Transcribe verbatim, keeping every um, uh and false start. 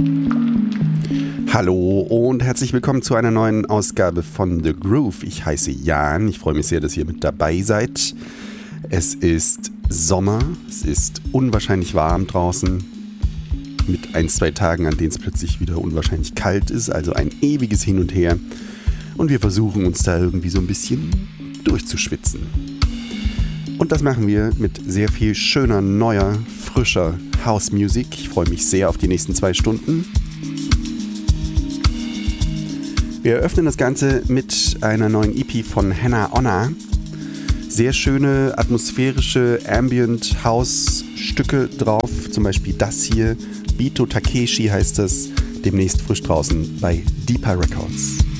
Hallo und herzlich willkommen zu einer neuen Ausgabe von The Groove. Ich heiße Jan, ich freue mich sehr, dass ihr mit dabei seid. Es ist Sommer, es ist unwahrscheinlich warm draußen, mit ein, zwei Tagen, an denen es plötzlich wieder unwahrscheinlich kalt ist, also ein ewiges Hin und Her. Und wir versuchen uns da irgendwie so ein bisschen durchzuschwitzen. Und das machen wir mit sehr viel schöner, neuer, frischer House Music. Ich freue mich sehr auf die nächsten zwei Stunden. Wir eröffnen das Ganze mit einer neuen E P von Hannah Onna. Sehr schöne, atmosphärische Ambient House Stücke drauf. Zum Beispiel das hier. Bito Takeshi heißt das. Demnächst frisch draußen bei Deeper Records.